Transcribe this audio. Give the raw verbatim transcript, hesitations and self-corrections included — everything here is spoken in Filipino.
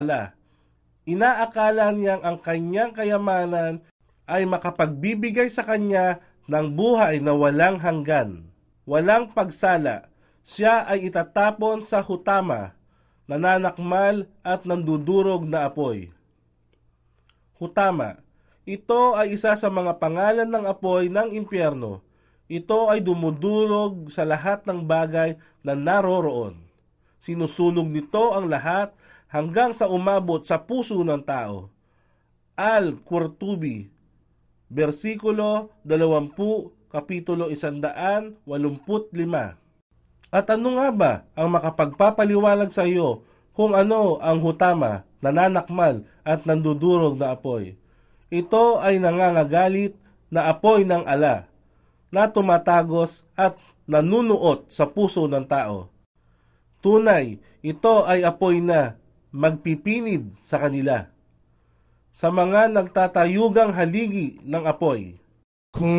ala. Inaakala niyang ang kanyang kayamanan ay makapagbibigay sa kanya ng buhay na walang hanggan. Walang pagsala, siya ay itatapon sa hutama, nananakmal at nandudurog na apoy. Hutama, ito ay isa sa mga pangalan ng apoy ng impyerno. Ito ay dumudurog sa lahat ng bagay na naroroon. Sinusunog nito ang lahat hanggang sa umabot sa puso ng tao. Al-Qurtubi, versikulo dalawampu, kapitulo isandaan walumput lima. At ano nga ba ang makapagpapaliwalag sa iyo kung ano ang hutama, nananakmal at nandudurog na apoy? Ito ay nangangagalit na apoy ng ala na tumatagos at nanunuot sa puso ng tao. Tunay, ito ay apoy na magpipinid sa kanila. Sa mga nagtatayugang haligi ng apoy,